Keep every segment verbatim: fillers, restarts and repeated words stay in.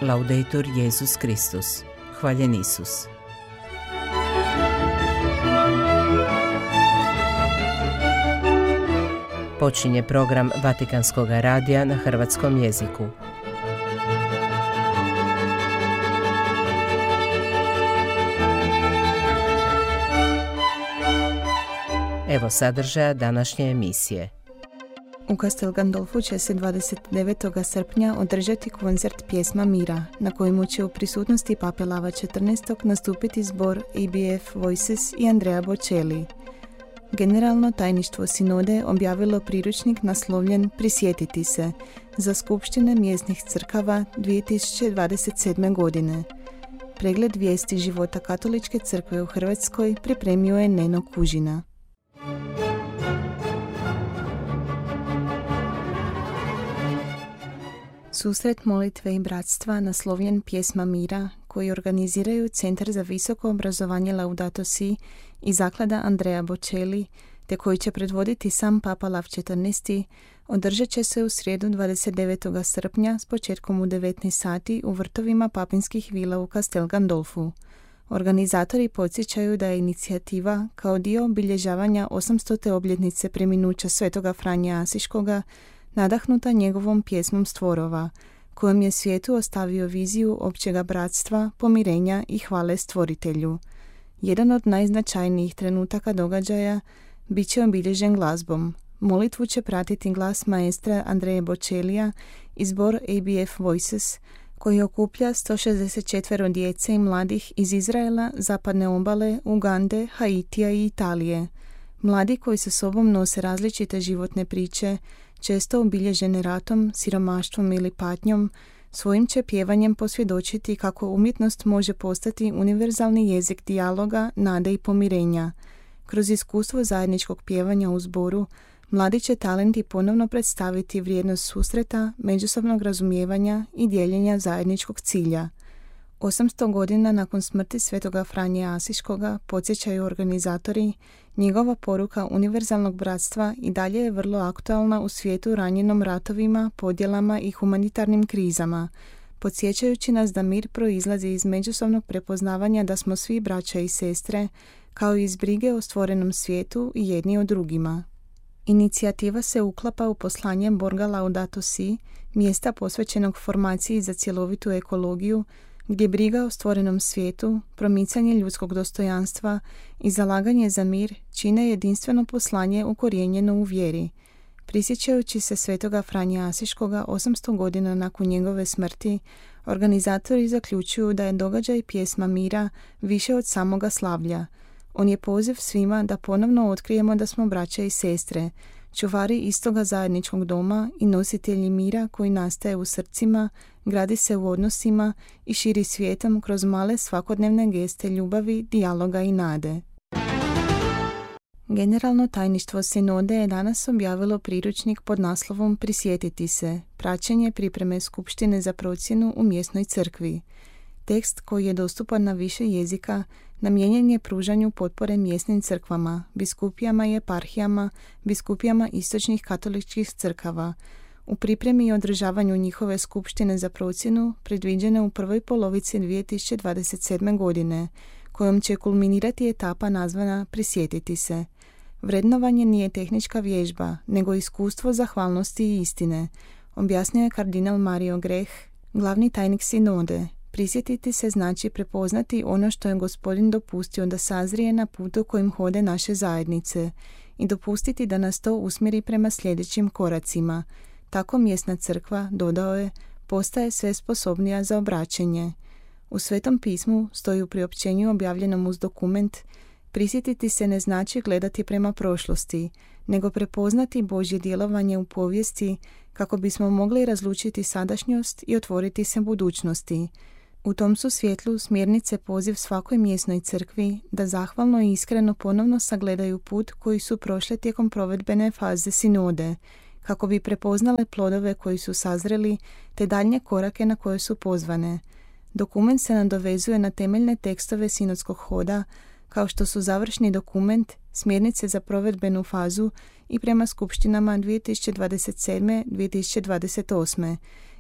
Laudetur Jesus Kristus. Hvaljen Isus. Počinje program Vatikanskog radija na hrvatskom jeziku. Evo sadržaja današnje emisije. U Castel Gandolfu će se dvadeset devetog srpnja održati koncert Pjesma mira, na kojemu će u prisutnosti Pape Lava četrnaestog nastupiti zbor A B F Voices i Andrea Bocelli. Generalno tajništvo sinode objavilo priručnik naslovljen Prisjetiti se za skupštine mjesnih crkava dvije tisuće dvadeset sedme. godine. Pregled vijesti života Katoličke crkve u Hrvatskoj pripremio je Neno Kužina. Susret molitve i bratstva naslovljen Pjesma mira, koji organiziraju Centar za visoko obrazovanje Laudato Si i zaklada Andrea Bocelli, te koji će predvoditi sam Papa Lav četrnaesti, održat će se u srijedu dvadeset devetog srpnja s početkom u devetnaest sati u vrtovima papinskih vila u Castel Gandolfu. Organizatori podsjećaju da je inicijativa kao dio obilježavanja osamstote obljetnice preminuća svetoga Franje Asiškoga nadahnuta njegovom pjesmom Stvorova, kojom je svijetu ostavio viziju općega bratstva, pomirenja i hvale Stvoritelju. Jedan od najznačajnijih trenutaka događaja bit će obilježen glazbom. Molitvu će pratiti glas maestra Andreje Bocellija i zbor A B F Voices, koji okuplja sto šezdeset četiri djece i mladih iz Izraela, zapadne obale, Ugande, Haitija i Italije. Mladi koji sa sobom nose različite životne priče, često obilježene ratom, siromaštvom ili patnjom, svojim će pjevanjem posvjedočiti kako umjetnost može postati univerzalni jezik dijaloga, nade i pomirenja. Kroz iskustvo zajedničkog pjevanja u zboru, mladi će talenti ponovno predstaviti vrijednost susreta, međusobnog razumijevanja i dijeljenja zajedničkog cilja. osamsto godina nakon smrti svetoga Franje Asiškoga, podsjećaju organizatori, njegova poruka univerzalnog bratstva i dalje je vrlo aktualna u svijetu ranjenom ratovima, podjelama i humanitarnim krizama, podsjećajući nas da mir proizlazi iz međusobnog prepoznavanja da smo svi braća i sestre, kao i iz brige o stvorenom svijetu i jedni o drugima. Inicijativa se uklapa u poslanje Borga Laudato Si, mjesta posvećenog formaciji za cjelovitu ekologiju, gdje briga o stvorenom svijetu, promicanje ljudskog dostojanstva i zalaganje za mir čine jedinstveno poslanje ukorijenjeno u vjeri. Prisjećajući se svetoga Franje Asiškoga osamsto godina nakon njegove smrti, organizatori zaključuju da je događaj Pjesma mira više od samoga slavlja. On je poziv svima da ponovno otkrijemo da smo braća i sestre, čuvari istoga zajedničkog doma i nositelji mira koji nastaje u srcima, gradi se u odnosima i širi svijetom kroz male svakodnevne geste ljubavi, dijaloga i nade. Generalno tajništvo sinode je danas objavilo priručnik pod naslovom Prisjetiti se, praćenje pripreme skupštine za procjenu u mjesnoj crkvi. Tekst, koji je dostupan na više jezika, namijenjen je pružanju potpore mjesnim crkvama, biskupijama i eparhijama, biskupijama istočnih katoličkih crkava. U pripremi i održavanju njihove skupštine za procjenu predviđene u prvoj polovici dvije tisuće dvadeset sedme. godine, kojom će kulminirati etapa nazvana Prisjetiti se. Vrednovanje nije tehnička vježba, nego iskustvo zahvalnosti i istine, objasnio je kardinal Mario Greh, glavni tajnik sinode. Prisjetiti se znači prepoznati ono što je Gospodin dopustio da sazrije na putu kojim hode naše zajednice i dopustiti da nas to usmjeri prema sljedećim koracima. Tako mjesna crkva, dodao je, postaje sve sposobnija za obraćenje. U Svetom pismu stoji u priopćenju objavljenom uz dokument: prisjetiti se ne znači gledati prema prošlosti, nego prepoznati Božje djelovanje u povijesti kako bismo mogli razlučiti sadašnjost i otvoriti se budućnosti. U tom su svjetlu smjernice poziv svakoj mjesnoj crkvi da zahvalno i iskreno ponovno sagledaju put koji su prošle tijekom provedbene faze sinode, kako bi prepoznale plodove koji su sazreli te daljnje korake na koje su pozvane. Dokument se nadovezuje na temeljne tekstove sinodskog hoda, kao što su završni dokument, smjernice za provedbenu fazu i prema skupštinama dvije tisuće dvadeset sedme do dvije tisuće dvadeset osme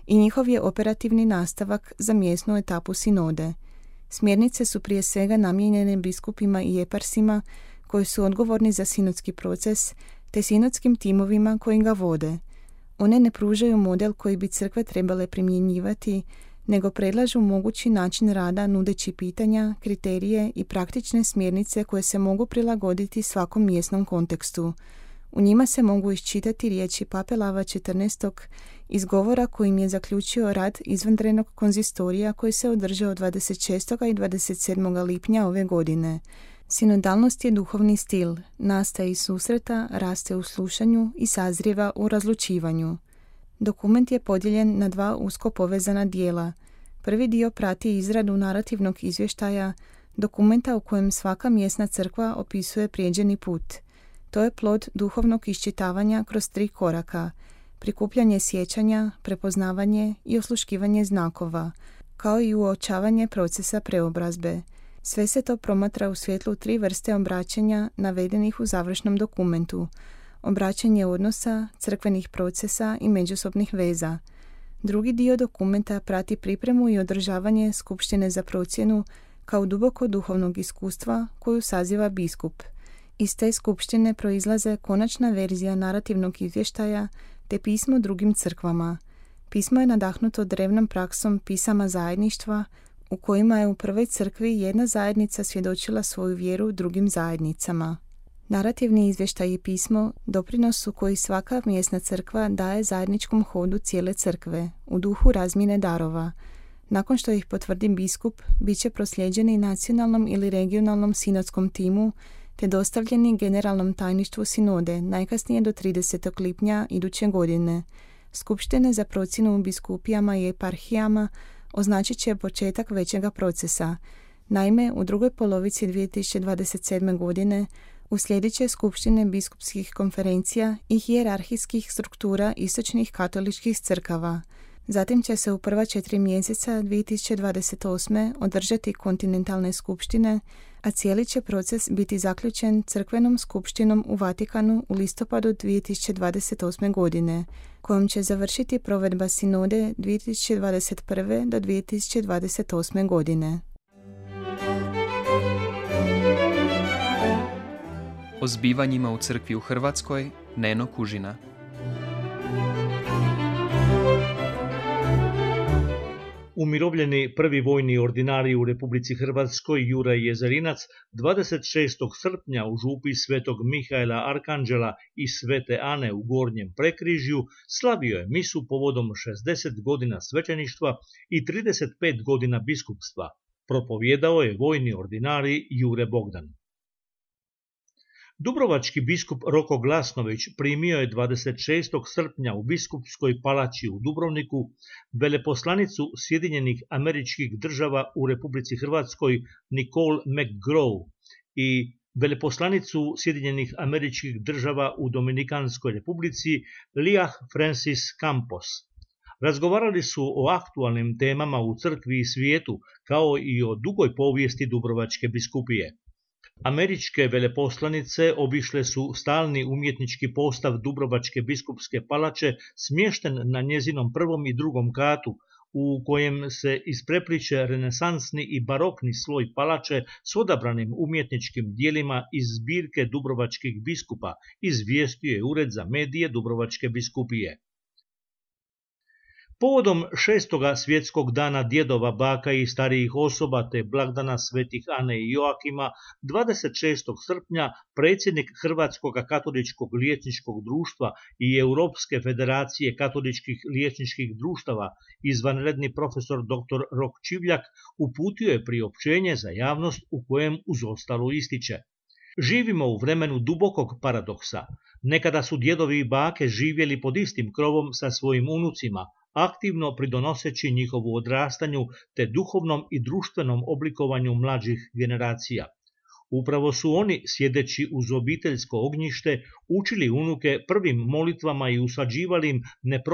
i njihov je operativni nastavak za mjesnu etapu sinode. Smjernice su prije svega namijenjene biskupima i eparsima koji su odgovorni za sinodski proces, te sinodskim timovima koji ga vode. One ne pružaju model koji bi crkve trebale primjenjivati, nego predlažu mogući način rada nudeći pitanja, kriterije i praktične smjernice koje se mogu prilagoditi svakom mjesnom kontekstu. U njima se mogu iščitati riječi Pape Lava četrnaestog iz govora kojim je zaključio rad izvanrednog konzistorija koji se održao dvadeset šestog i dvadeset sedmog lipnja ove godine. Sinodalnost je duhovni stil, nastaje iz susreta, raste u slušanju i sazrijeva u razlučivanju. Dokument je podijeljen na dva usko povezana dijela. Prvi dio prati izradu narativnog izvještaja, dokumenta u kojem svaka mjesna crkva opisuje prijeđeni put. To je plod duhovnog iščitavanja kroz tri koraka: prikupljanje sjećanja, prepoznavanje i osluškivanje znakova, kao i uočavanje procesa preobrazbe. Sve se to promatra u svjetlu tri vrste obraćanja navedenih u završnom dokumentu: obraćanje odnosa, crkvenih procesa i međusobnih veza. Drugi dio dokumenta prati pripremu i održavanje skupštine za procjenu kao duboko duhovnog iskustva koju saziva biskup. Iz te skupštine proizlaze konačna verzija narativnog izvještaja te pismo drugim crkvama. Pismo je nadahnuto drevnom praksom pisama zajedništva u kojima je u prvoj crkvi jedna zajednica svjedočila svoju vjeru drugim zajednicama. Narativni izvještaj i pismo doprinos su koji svaka mjesna crkva daje zajedničkom hodu cijele crkve u duhu razmjene darova. Nakon što ih potvrdi biskup, bit će proslijeđeni nacionalnom ili regionalnom sinodskom timu te dostavljeni generalnom tajništvu sinode najkasnije do tridesetog lipnja iduće godine. Skupštine za procjenu u biskupijama i eparhijama označit će početak većega procesa. Naime, u drugoj polovici dvije tisuće dvadeset sedme. godine uslijedit će skupštine biskupskih konferencija i hijerarhijskih struktura istočnih katoličkih crkava. Zatim će se u prva četiri mjeseca dvije tisuće dvadeset osme. održati kontinentalne skupštine, a cijeli će proces biti zaključen crkvenom skupštinom u Vatikanu u listopadu dvije tisuće dvadeset osme. godine, kojom će završiti provedba sinode dvije tisuće dvadeset prve. do dvije tisuće dvadeset osme. godine. O zbivanjima u crkvi u Hrvatskoj, Neno Kužina. Umirovljeni prvi vojni ordinarij u Republici Hrvatskoj Juraj Jezerinac dvadeset šestog srpnja u župi Svetog Mihaela Arkanđela i Svete Ane u Gornjem Prekrižju slavio je misu povodom šezdeset godina svećeništva i trideset pet godina biskupstva. Propovijedao je vojni ordinarij Jure Bogdan. Dubrovački biskup Roko Glasnović primio je dvadeset šestog srpnja u biskupskoj palači u Dubrovniku veleposlanicu Sjedinjenih Američkih Država u Republici Hrvatskoj Nicole McGraw i veleposlanicu Sjedinjenih Američkih Država u Dominikanskoj Republici Liah Francis Campos. Razgovarali su o aktualnim temama u crkvi i svijetu, kao i o dugoj povijesti Dubrovačke biskupije. Američke veleposlanice obišle su stalni umjetnički postav Dubrovačke biskupske palače smješten na njezinom prvom i drugom katu, u kojem se isprepliče renesansni i barokni sloj palače s odabranim umjetničkim dijelima iz zbirke Dubrovačkih biskupa, izvijestio je Ured za medije Dubrovačke biskupije. Povodom šestoga svjetskog dana djedova, baka i starijih osoba te blagdana svetih Ane i Joakima, dvadeset šestog srpnja predsjednik Hrvatskog katoličkog liječničkog društva i Europske federacije katoličkih liječničkih društava, izvanredni profesor doktor Rok Čivljak, uputio je priopćenje za javnost u kojem uz ostalo ističe: živimo u vremenu dubokog paradoksa. Nekada su djedovi i bake živjeli pod istim krovom sa svojim unucima, aktivno pridonoseći njihovu odrastanju te duhovnom i društvenom oblikovanju mlađih generacija. Upravo su oni, sjedeći uz obiteljsko ognjište, učili unuke prvim molitvama i usađivali im